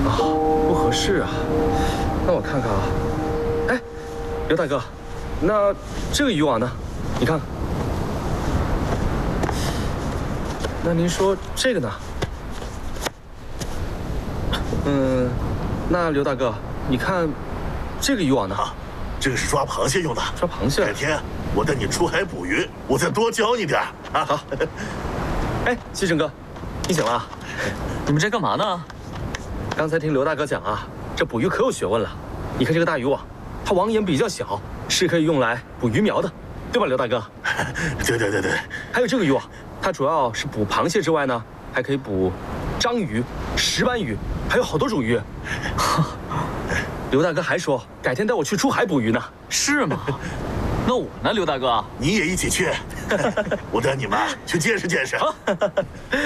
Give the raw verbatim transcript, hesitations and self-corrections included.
啊，不合适啊。那我看看啊。哎，刘大哥，那这个渔网呢？你看看。那您说这个呢？嗯，那刘大哥，你看这个渔网呢？ 啊，这个是抓螃蟹用的。 抓螃蟹。 改天我带你出海捕鱼，我再多教你点啊。 好。哎，西城哥，你醒了？ 你们这干嘛呢？ 刚才听刘大哥讲啊，这捕鱼可有学问了。你看这个大渔网，它网眼比较小，是可以用来捕鱼苗的，对吧，刘大哥？ 对对对对。 还有这个渔网，它主要是捕螃蟹之外呢，还可以捕章鱼、石斑鱼，还有好多种鱼。刘大哥还说改天带我去出海捕鱼呢。 是吗？那我呢，刘大哥？ 你也一起去，我带你们去见识见识。